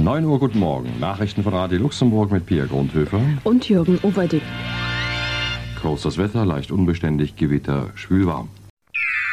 9 Uhr, guten Morgen. Nachrichten von Radio Luxemburg mit Pia Grundhöfer und Jürgen Overdick. Kurz das Wetter, leicht unbeständig, Gewitter, schwül warm.